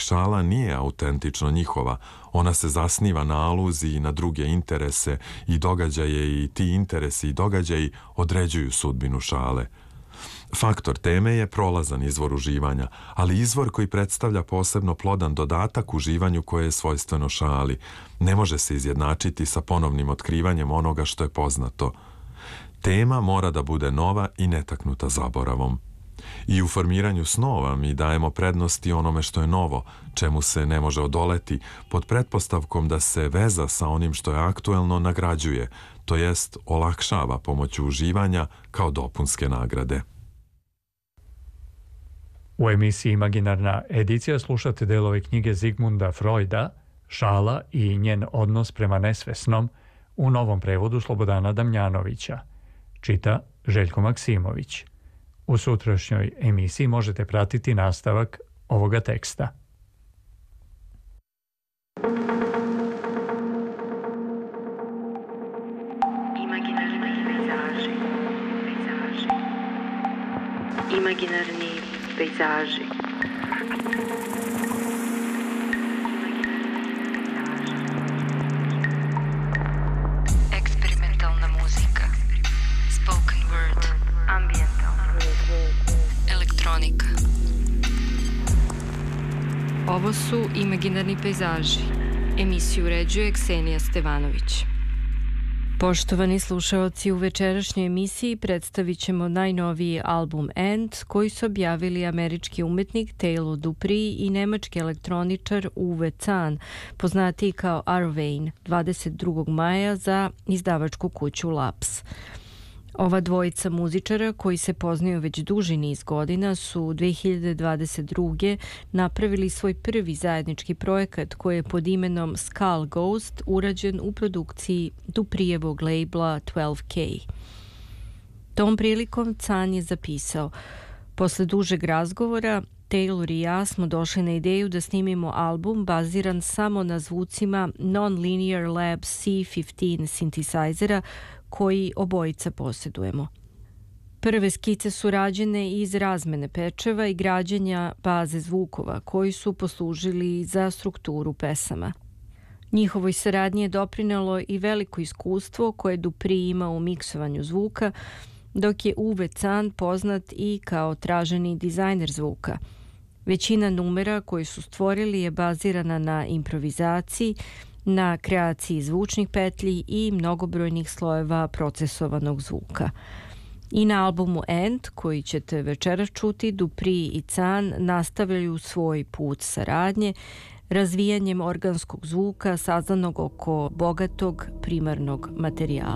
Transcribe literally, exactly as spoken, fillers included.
šala nije autentično njihova, ona se zasniva na aluziji na druge interese i događaje i ti interesi i događaji određuju sudbinu šale. Faktor teme je prolazan izvor uživanja, ali izvor koji predstavlja posebno plodan dodatak uživanju koje je svojstveno šali. Ne može se izjednačiti sa ponovnim otkrivanjem onoga što je poznato. Tema mora da bude nova i netaknuta zaboravom. I u formiranju snova mi dajemo prednosti onome što je novo, čemu se ne može odoleti, pod pretpostavkom da se veza sa onim što je aktuelno nagrađuje, to jest olakšava pomoću uživanja kao dopunske nagrade. U emisiji Imaginarna edicija slušate delove knjige Zigmunda Freuda Šala i njen odnos prema nesvesnom u novom prevodu Slobodana Damjanovića. Čita Željko Maksimović. U sutrašnjoj emisiji možete pratiti nastavak ovoga teksta. Imaginarni pejzaži. Eksperimentalna muzika. Spoken word. Ambientalna. Elektronika. Ovo su Imaginarni pejzaži. Emisiju uređuje Ksenija Stevanović. Poštovani slušaoci, u večerašnjoj emisiji predstavit ćemo najnoviji album End, koji su objavili američki umetnik Taylor Dupree i nemački elektroničar Uwe Zahn, poznatiji kao Arvane, dvadeset drugog maja za izdavačku kuću Laps. Ova dvojica muzičara, koji se poznaju već duži niz godina, su dve hiljade dvadeset druge napravili svoj prvi zajednički projekat koji je pod imenom Skull Ghost urađen u produkciji Duprijevog labela dvanaest K. Tom prilikom Zahn je zapisao: posle dužeg razgovora, Taylor i ja smo došli na ideju da snimimo album baziran samo na zvucima Non-Linear Lab C petnaest sintisajzera koji obojica posjedujemo. Prve skice su rađene iz razmene pečeva i građenja baze zvukova koji su poslužili za strukturu pesama. Njihovoj saradnji je doprinelo i veliko iskustvo koje Dupree ima u miksovanju zvuka, dok je Uwe Zahn poznat i kao traženi dizajner zvuka. Većina numera koji su stvorili je bazirana na improvizaciji, na kreaciji zvučnih petlji i mnogobrojnih slojeva procesovanog zvuka. I na albumu End, koji ćete večeras čuti, Dupree i Zahn nastavljaju svoj put saradnje razvijanjem organskog zvuka saznanog oko bogatog primarnog materijala.